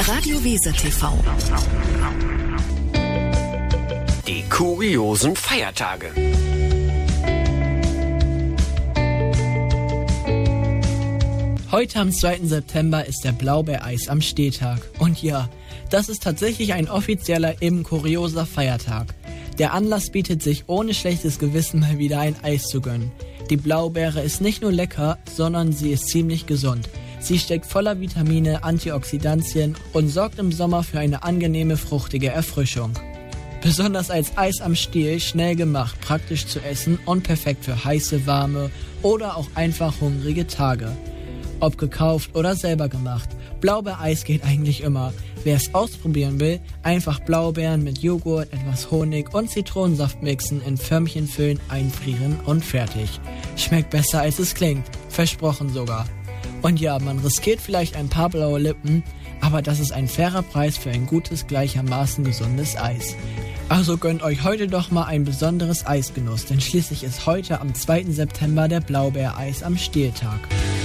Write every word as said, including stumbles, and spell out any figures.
Radio Weser T V. Die kuriosen Feiertage. Heute am zweiten September ist der Blaubeereis am Stehtag. Und ja, das ist tatsächlich ein offizieller, eben kurioser Feiertag. Der Anlass bietet sich ohne schlechtes Gewissen mal wieder ein Eis zu gönnen. Die Blaubeere ist nicht nur lecker, sondern sie ist ziemlich gesund. Sie steckt voller Vitamine, Antioxidantien und sorgt im Sommer für eine angenehme, fruchtige Erfrischung. Besonders als Eis am Stiel, schnell gemacht, praktisch zu essen und perfekt für heiße, warme oder auch einfach hungrige Tage. Ob gekauft oder selber gemacht, Blaubeereis geht eigentlich immer. Wer es ausprobieren will, einfach Blaubeeren mit Joghurt, etwas Honig und Zitronensaft mixen, in Förmchen füllen, einfrieren und fertig. Schmeckt besser als es klingt, versprochen sogar. Und ja, man riskiert vielleicht ein paar blaue Lippen, aber das ist ein fairer Preis für ein gutes, gleichermaßen gesundes Eis. Also gönnt euch heute doch mal ein besonderes Eisgenuss, denn schließlich ist heute am zweiten September der Blaubeereis am Stehtag.